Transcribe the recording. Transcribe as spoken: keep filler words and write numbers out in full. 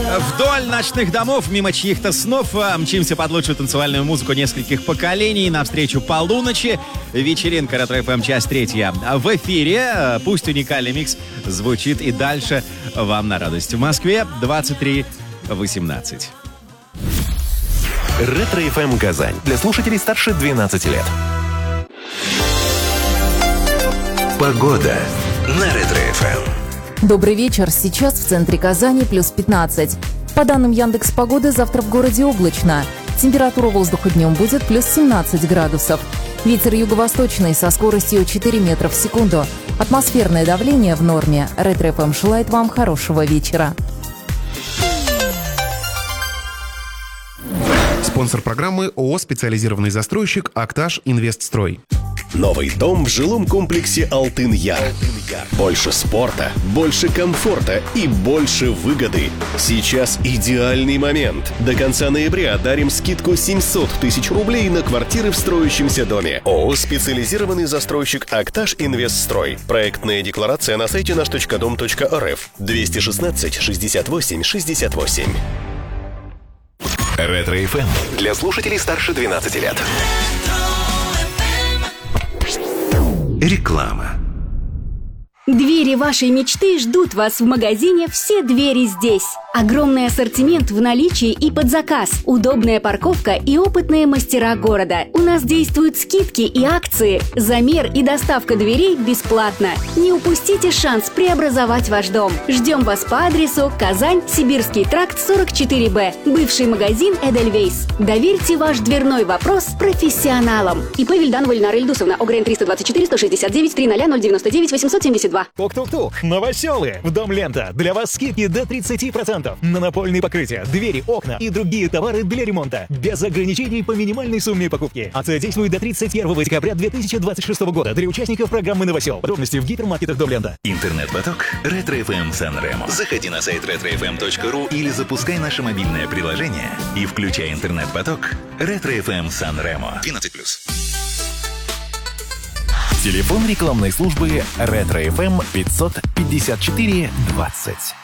Вдоль ночных домов, мимо чьих-то снов, мчимся под лучшую танцевальную музыку нескольких поколений навстречу полуночи. Вечеринка Ретро-эф эм, часть третья в эфире. Пусть уникальный микс звучит и дальше вам на радость. В Москве двадцать три восемнадцать. Ретро-эф эм Казань. Для слушателей старше двенадцати лет. Погода на Ретро-эф эм. Добрый вечер. Сейчас в центре Казани плюс пятнадцать. По данным Яндекс.Погоды, завтра в городе облачно. Температура воздуха днем будет плюс семнадцать градусов. Ветер юго-восточный со скоростью четыре метра в секунду. Атмосферное давление в норме. Ретро-эф эм желает вам хорошего вечера. Спонсор программы ООО «Специализированный застройщик Акташ Инвестстрой». Новый дом в жилом комплексе Алтын-Яр. Больше спорта, больше комфорта и больше выгоды. Сейчас идеальный момент. До конца ноября дарим скидку семьсот тысяч рублей на квартиры в строящемся доме. ООО «Специализированный застройщик Акташ Инвестстрой». Проектная декларация на сайте наш точка дом точка эр эф. двести шестнадцать шестьдесят восемь шестьдесят восемь. Ретро-эф эм для слушателей старше двенадцати лет. Реклама. Двери вашей мечты ждут вас в магазине «Все двери здесь». Огромный ассортимент в наличии и под заказ, удобная парковка и опытные мастера города. У нас действуют скидки и акции. Замер и доставка дверей бесплатно. Не упустите шанс преобразовать ваш дом. Ждем вас по адресу Казань, Сибирский тракт, сорок четыре бэ. Бывший магазин «Эдельвейс». Доверьте ваш дверной вопрос профессионалам. ИП Вильданова Ильнара Ильдусовна. ОГРН триста двадцать четыре сто шестьдесят девять триста ноль девяносто девять восемьсот семьдесят два. Тук-тук-тук. Новоселы. В Дом Лента. Для вас скидки до тридцати процентов. На напольные покрытия, двери, окна и другие товары для ремонта. Без ограничений по минимальной сумме покупки. Акция действует до тридцать первого декабря две тысячи двадцать шестого года для участников программы «Новосел». Подробности в гипермаркетах Дом Лента. Интернет-поток Ретро-эф эм Сан-Ремо. Заходи на сайт ретро эф эм точка ру или запускай наше мобильное приложение и включай интернет-поток Ретро-эф эм Сан-Ремо. двенадцать плюс. Телефон рекламной службы Ретро-эф эм пятьсот пятьдесят четыре двадцать.